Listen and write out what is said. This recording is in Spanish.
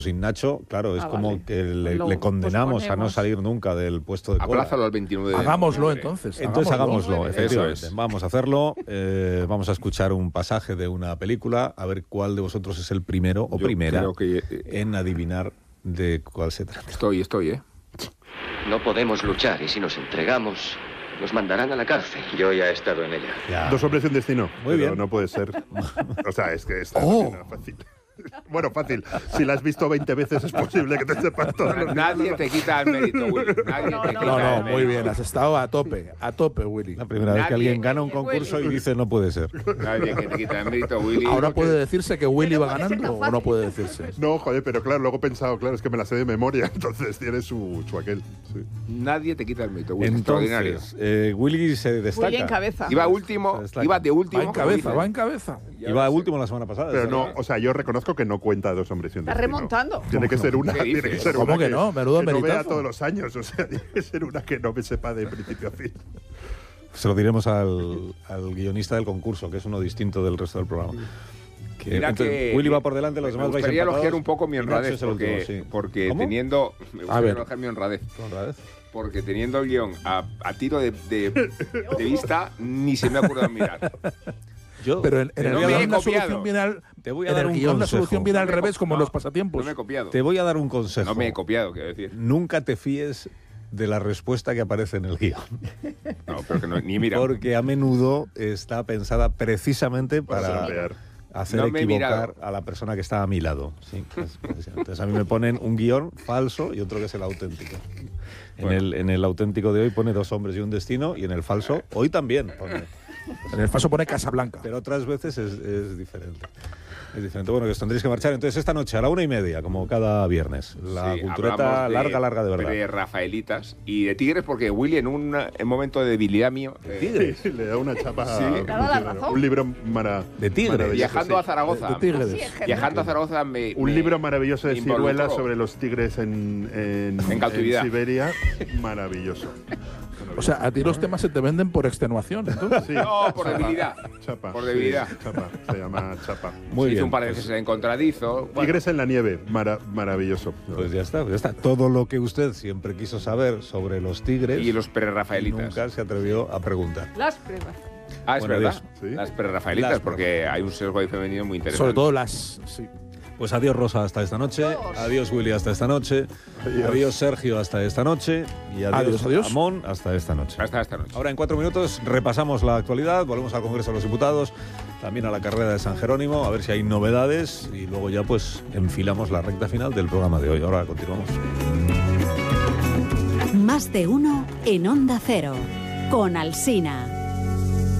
Sin Nacho, claro, es como vale. que le condenamos a no salir nunca del puesto de cola. Aplázalo al 29 de Hagámoslo entonces. Entonces hagámoslo, efectivamente. Eso es. Vamos a hacerlo, vamos a escuchar un pasaje de una película, a ver cuál de vosotros es el primero o Yo primera creo que, en adivinar de cuál se trata. Estoy, No podemos luchar y si nos entregamos, nos mandarán a la cárcel. Yo ya he estado en ella. Ya. 2 hombres y un destino. Muy bien. Pero no puede ser. O sea, es que esta no es fácil. Bueno, fácil. Si la has visto 20 veces es posible que te sepas todo. Nadie te quita el mérito, Willy. Nadie te quita No, el muy mérito. bien, has estado a tope, Willy. La primera vez que Nadie- alguien gana un concurso y dice no puede ser. Nadie que te quita el mérito, Willy. Ahora puede decirse que Willy Pero va puede ser ganando tan o no fácil. puede decirse. No, joder, pero claro, luego he pensado, claro, es que me la sé de memoria, entonces tiene su aquel. Sí. Nadie te quita el mérito, Willy. Extraordinario. Entonces, Willy se destaca. Willy en cabeza. Iba último, Se destaca. iba de último. Va en cabeza, va en cabeza. Iba último la semana pasada. Pero es no, verdad. o sea, yo reconozco que no cuenta 2 hombres y un Está destino. remontando. Tiene que ser una. ¿Qué Tiene que dices? ser ¿Cómo una que no? Menudo que no vea meritazo. todos los años, o sea, tiene que ser una que no me sepa de principio a fin. Se lo diremos al guionista del concurso, que es uno distinto del resto del programa. Mira Entonces, que Willy va por delante, los me demás vais gustaría empatados. elogiar un poco mi y Nacho honradez, es el último, sí. porque ¿Cómo? teniendo... Me A gustaría ver. elogiar mi honradez. ¿Honradez? Porque teniendo el guión a tiro de vista, ni se me ha ocurrido mirar. Yo Pero en te el voy a me dar he guión la copiado. solución viene al, Te voy a en dar el un guión la consejo. solución viene al No me revés, como no, los pasatiempos. No me he copiado. Te voy a dar un consejo. No me he copiado, quiero decir. Nunca te fíes de la respuesta que aparece en el guión. No, pero que no, ni mira. Porque a menudo está pensada precisamente para hacer No me he equivocar mirado. a la persona que está a mi lado. Sí, entonces a mí me ponen un guión falso y otro que es el auténtico. En el auténtico de hoy pone 2 hombres y un destino, y en el falso hoy también pone. En el falso pone Casablanca. Pero otras veces es diferente. Es diferente. Bueno, que os tendréis que marchar. Entonces, esta noche a la 1:30, como cada viernes, la Sí, cultureta hablamos larga de verdad. De Rafaelitas y de Tigres, porque Willy en un momento de debilidad mío. Sí, le da una chapa. Sí. Le da la razón. Un libro De Tigre. maravilloso, Viajando sí. a Zaragoza. De Tigres. Sí, en general. Viajando a Zaragoza Un libro maravilloso de involucró. Ciruela sobre los tigres en cautividad. Siberia. Maravilloso. O sea, a ti los temas se te venden por extenuación, entonces. Sí. No, por debilidad. Chapa. Por debilidad. Sí, chapa. Se llama Chapa. Muy Se hizo bien. un par de veces en Contradizo. Bueno, Tigres en la nieve. Maravilloso. Pues ya está, Todo lo que usted siempre quiso saber sobre los tigres y los prerrafaelitas. nunca se atrevió a preguntar. Las pruebas. Ah, es Bueno, verdad. adiós. Sí. Las prerrafaelitas, Las porque hay un sesgo ahí femenino muy interesante. Sobre todo las. Sí. Pues adiós Rosa hasta esta noche, adiós Willy hasta esta noche, adiós Sergio hasta esta noche y adiós, Adiós. Amón hasta esta noche. Hasta esta noche. Ahora en 4 minutos repasamos la actualidad, volvemos al Congreso de los Diputados, también a la carrera de San Jerónimo, a ver si hay novedades y luego ya pues enfilamos la recta final del programa de hoy. Ahora continuamos. Más de uno en Onda Cero, con Alsina.